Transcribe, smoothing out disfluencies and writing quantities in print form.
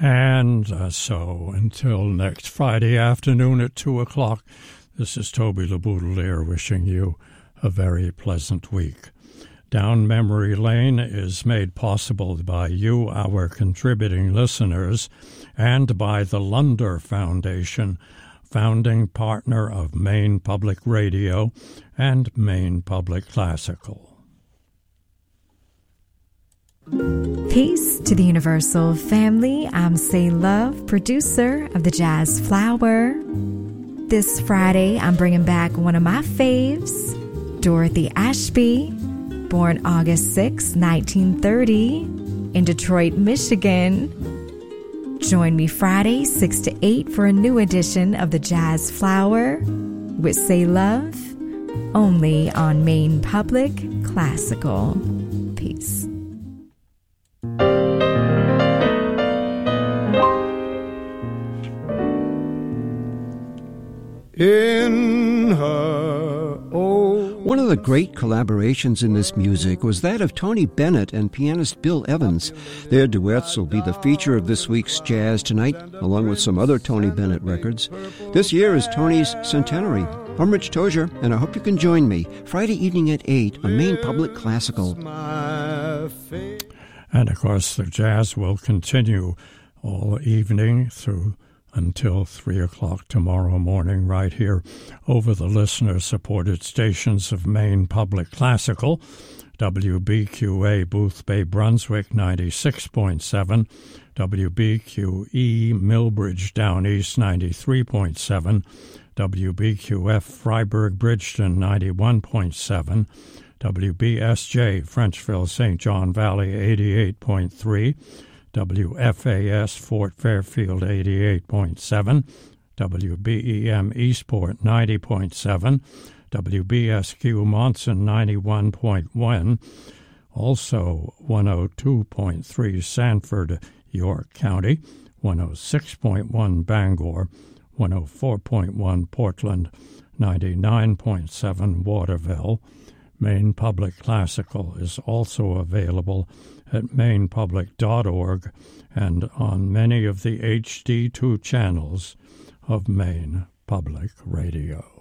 So until next Friday afternoon at 2 o'clock, this is Toby LeBoudelier wishing you a very pleasant week. Down Memory Lane is made possible by you, our contributing listeners, and by the Lunder Foundation, founding partner of Maine Public Radio and Maine Public Classical. Peace to the Universal family. I'm Say Love, producer of the Jazz Flower. This Friday, I'm bringing back one of my faves, Dorothy Ashby, born August 6, 1930, in Detroit, Michigan. Join me Friday, 6 to 8, for a new edition of the Jazz Flower with Say Love, only on Maine Public Classical. Peace. In her old... One of the great collaborations in this music was that of Tony Bennett and pianist Bill Evans. Their duets will be the feature of this week's Jazz Tonight, along with some other Tony Bennett records. This year is Tony's centenary. I'm Rich Tozier, and I hope you can join me Friday evening at 8 on Maine Public Classical. And, of course, the jazz will continue all evening through until 3 o'clock tomorrow morning right here over the listener-supported stations of Maine Public Classical, WBQA Boothbay Brunswick 96.7, WBQE Millbridge Down East 93.7, WBQF Freiburg Bridgeton 91.7, WBSJ Frenchville St. John Valley 88.3, WFAS Fort Fairfield 88.7, WBEM Eastport 90.7, WBSQ Monson 91.1, also 102.3 Sanford, York County, 106.1 Bangor, 104.1 Portland, 99.7 Waterville. Maine Public Classical is also available at mainepublic.org and on many of the HD2 channels of Maine Public Radio.